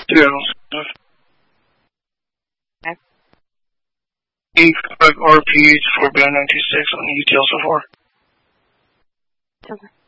Yeah. Okay. 85 RPH for band 96 on the ETL so far. Okay.